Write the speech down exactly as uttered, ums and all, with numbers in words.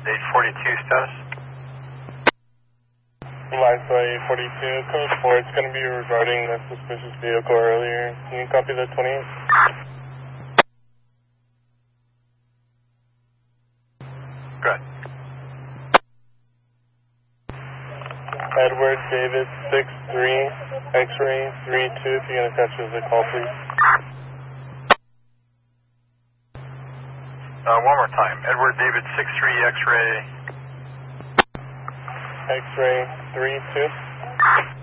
eight forty-two status. Live eight forty-two, code four, it's going to be regarding the suspicious vehicle earlier. Can you copy the twenty-eight? Good. Edward David six three, X-ray three two, if you're going to catch us a call, please. Uh, one more time. Edward David six three, X-ray. X-ray three two.